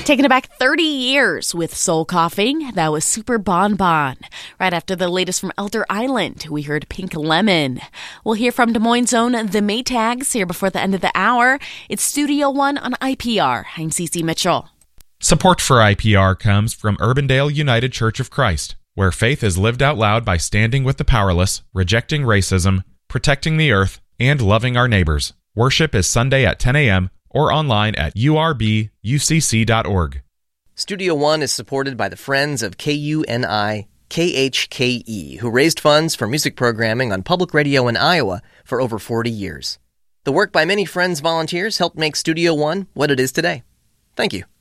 Taking it back 30 years with Soul Coughing, that was Super Bon Bon. Right after the latest from Elder Island, we heard Pink Lemon. We'll hear from Des Moines' own The Maytags here before the end of the hour. It's Studio One on IPR. I'm Cece Mitchell. Support for IPR comes from Urbandale United Church of Christ, where faith is lived out loud by standing with the powerless, rejecting racism, protecting the earth, and loving our neighbors. Worship is Sunday at 10 a.m. or online at urbucc.org. Studio One is supported by the Friends of KUNI KHKE, who raised funds for music programming on public radio in Iowa for over 40 years. The work by many Friends volunteers helped make Studio One what it is today. Thank you.